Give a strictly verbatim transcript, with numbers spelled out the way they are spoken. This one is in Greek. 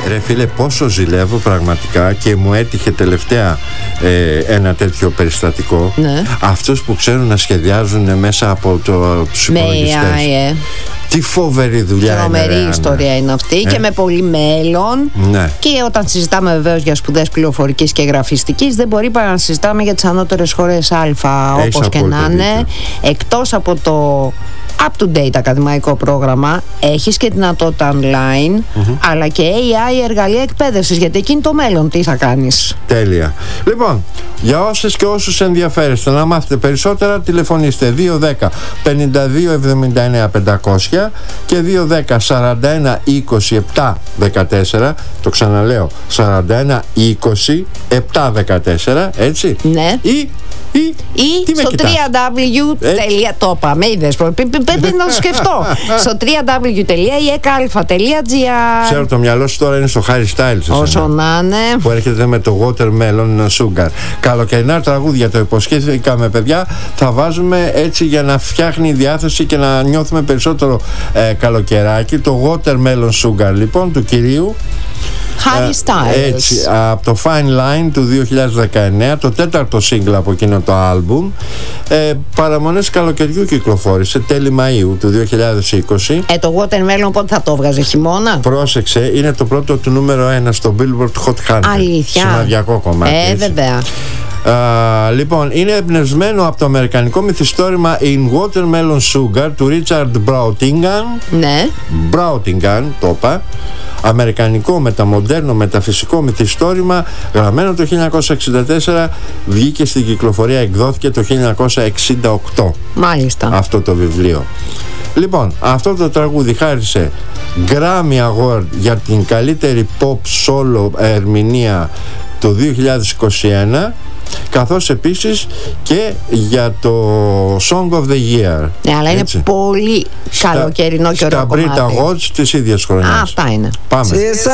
Ρε φίλε, πόσο ζηλεύω πραγματικά, και μου έτυχε τελευταία ε, ένα τέτοιο περιστατικό. Ναι. Αυτούς που ξέρουν να σχεδιάζουν μέσα από το, τους υπολογιστές. Με Τι φοβερή δουλειά. Τρομερή είναι, ιστορία είναι αυτή, ε? και με πολύ μέλλον. Ναι. Και όταν συζητάμε βεβαίως για σπουδές πληροφορικής και γραφιστικής, δεν μπορεί παρά να συζητάμε για τις ανώτερες σχολές Α, όπως και να είναι. Εκτός από το up-to-date ακαδημαϊκό πρόγραμμα, έχεις και δυνατότητα online, mm-hmm. αλλά και έι άι εργαλεία εκπαίδευσης, γιατί εκεί είναι το μέλλον. Τι θα κάνεις? Τέλεια. Λοιπόν, για όσες και όσους ενδιαφέρεστε να μάθετε περισσότερα, τηλεφωνήστε δύο δέκα πενήντα δύο εβδομήντα εννέα πεντακόσια και δύο δέκα σαράντα ένα είκοσι επτά δεκατέσσερα. Το ξαναλέω, σαράντα ένα είκοσι επτά δεκατέσσερα, έτσι. Ναι. Ή Ή, ή στο www. Το είπαμε, είδες, πρέπει να το σκεφτώ. Στο www τελεία ι εκ α τελεία τζι άρ. Ξέρω, το μυαλό σου τώρα είναι στο Harry Styles. Όσο να είναι. Που έρχεται με το Watermelon Sugar. Καλοκαιρινά τραγούδια, το υποσχέθηκαμε, παιδιά. Θα βάζουμε έτσι για να φτιάχνει η διάθεση και να νιώθουμε περισσότερο ε, καλοκαιράκι. Το Watermelon Sugar, λοιπόν, του κυρίου Harry Styles. Έτσι, από το Fine Line του δύο χιλιάδες δεκαεννέα, το τέταρτο single από εκείνο το άλμπουμ. ε, Παραμονές καλοκαιριού κυκλοφόρησε, τέλη Μαΐου του δύο χιλιάδες είκοσι. Ε, το Watermelon πότε θα το βγάζει, χειμώνα? Πρόσεξε, είναι το πρώτο του νούμερο ένα στο Billboard Hot εκατό. Αλήθεια? Σημαδιακό κομμάτι. Ε, έτσι. βέβαια. Uh, λοιπόν, είναι εμπνευσμένο από το αμερικανικό μυθιστόρημα In Watermelon Sugar του Richard Brautigan. Ναι. Brautigan, το είπα. Αμερικανικό μεταμοντέρνο μεταφυσικό μυθιστόρημα, γραμμένο το χίλια εννιακόσια εξήντα τέσσερα, βγήκε στην κυκλοφορία, εκδόθηκε το χίλια εννιακόσια εξήντα οκτώ. Μάλιστα. Αυτό το βιβλίο. Λοιπόν, αυτό το τραγούδι χάρισε Grammy Award για την καλύτερη pop solo ερμηνεία το δύο χιλιάδες είκοσι ένα, καθώς επίσης και για το Song of the Year. Ναι, αλλά έτσι. Είναι πολύ καλοκαιρινό και ωραίο στα κομμάτι. Brit Awards της ίδιας χρονιάς. Αυτά είναι. Πάμε.